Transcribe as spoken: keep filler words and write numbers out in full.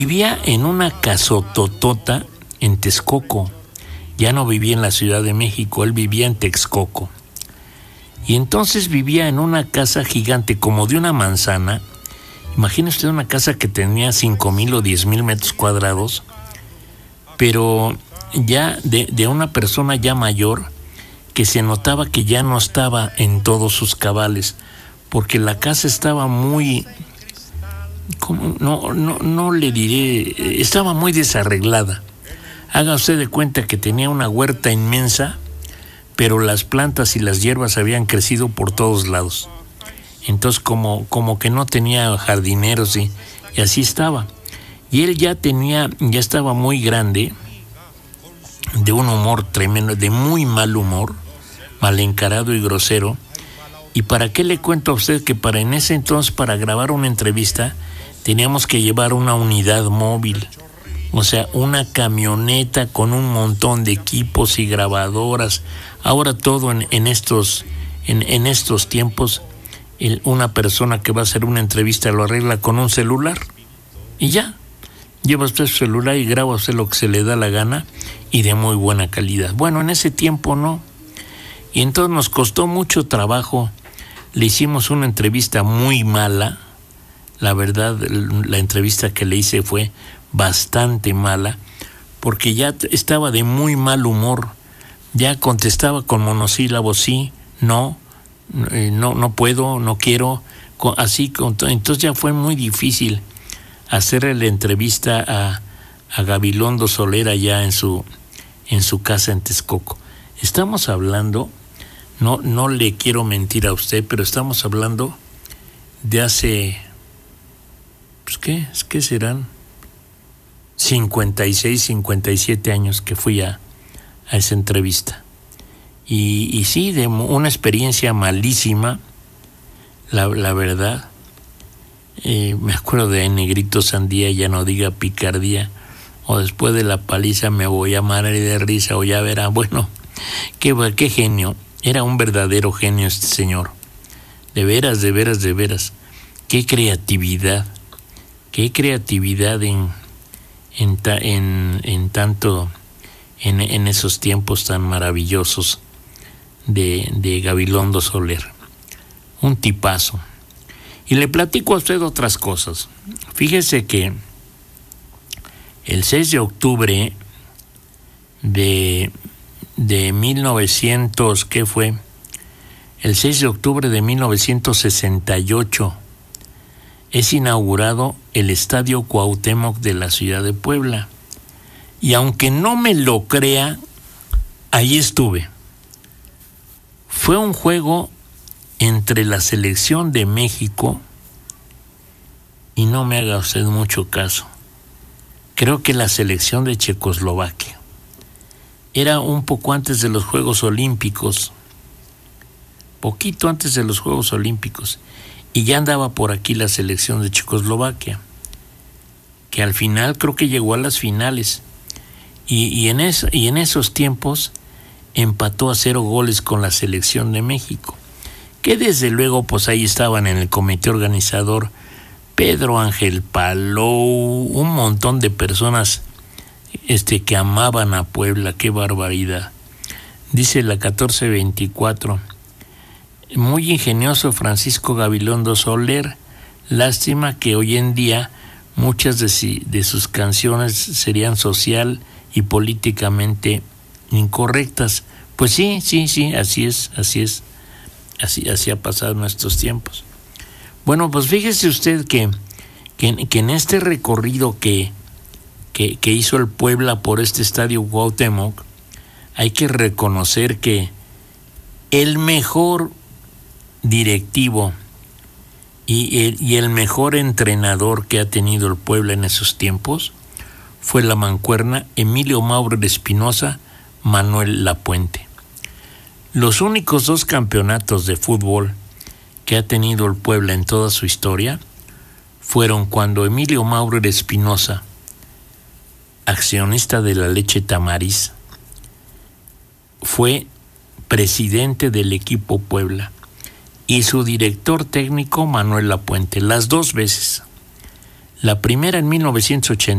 Vivía en una casototota en Texcoco. Ya no vivía en la Ciudad de México, él vivía en Texcoco. Y entonces vivía en una casa gigante, como de una manzana. Imagine usted una casa que tenía cinco mil o diez mil metros cuadrados, pero ya de, de una persona ya mayor, que se notaba que ya no estaba en todos sus cabales, porque la casa estaba muy... ¿Cómo? No, no, no le diré, estaba muy desarreglada. Haga usted de cuenta que tenía una huerta inmensa, pero las plantas y las hierbas habían crecido por todos lados. Entonces como, como que no tenía jardineros y, y así estaba. Y él ya tenía, ya estaba muy grande, de un humor tremendo, de muy mal humor, mal encarado y grosero. ¿Y para qué le cuento a usted que para en ese entonces, para grabar una entrevista, teníamos que llevar una unidad móvil? O sea, una camioneta con un montón de equipos y grabadoras. Ahora todo en, en estos en, en estos tiempos, el, una persona que va a hacer una entrevista lo arregla con un celular y ya. Lleva usted su celular y graba usted lo que se le da la gana y de muy buena calidad. Bueno, en ese tiempo no. Y entonces nos costó mucho trabajo. Le hicimos una entrevista muy mala. La verdad, la entrevista que le hice fue bastante mala, porque ya estaba de muy mal humor. Ya contestaba con monosílabos, sí, no, no, no puedo, no quiero, así. Entonces ya fue muy difícil hacerle la entrevista a, a Gabilondo Soler allá en su, en su casa en Texcoco. Estamos hablando, no, no le quiero mentir a usted, pero estamos hablando de hace, pues qué, ¿qué serán? cincuenta y seis, cincuenta y siete años que fui a, a esa entrevista. Y, y sí, de una experiencia malísima, la, la verdad. Eh, me acuerdo de Negrito Sandía, ya no diga picardía, o después de la paliza me voy a matar de risa, o ya verá. Bueno, qué, qué genio, era un verdadero genio este señor. De veras, de veras, de veras. Qué creatividad, qué creatividad en... En, ta, en, en tanto en, en esos tiempos tan maravillosos de, de Gabilondo Soler. Un tipazo. Y le platico a usted otras cosas. Fíjese que el seis de octubre de, de mil novecientos, ¿qué fue? El seis de octubre de mil novecientos sesenta y ocho es inaugurado el Estadio Cuauhtémoc de la ciudad de Puebla. Y aunque no me lo crea, ahí estuve. Fue un juego entre la selección de México, y no me haga usted mucho caso, creo que la selección de Checoslovaquia. Era un poco antes de los Juegos Olímpicos, poquito antes de los Juegos Olímpicos. Y ya andaba por aquí la selección de Checoslovaquia, que al final creo que llegó a las finales. Y, y, en, eso, y en esos tiempos empató a cero goles con la selección de México, que desde luego pues ahí estaban en el comité organizador Pedro Ángel Palou, un montón de personas este, que amaban a Puebla. ¡Qué barbaridad! Dice la catorce veinticuatro. Muy ingenioso Francisco Gabilondo Soler. Lástima que hoy en día muchas de, si, de sus canciones serían social y políticamente incorrectas. Pues sí, sí, sí, así es, así es. Así, así ha pasado en nuestros tiempos. Bueno, pues fíjese usted que, que, que en este recorrido que, que, que hizo el Puebla por este Estadio Cuauhtémoc, hay que reconocer que el mejor directivo y el, y el mejor entrenador que ha tenido el Puebla en esos tiempos fue la mancuerna Emilio Maurer Espinosa, Manuel Lapuente. Los únicos dos campeonatos de fútbol que ha tenido el Puebla en toda su historia fueron cuando Emilio Maurer Espinosa, accionista de la leche Tamariz, fue presidente del equipo Puebla, y su director técnico Manuel Lapuente, las dos veces. La primera en mil novecientos ochenta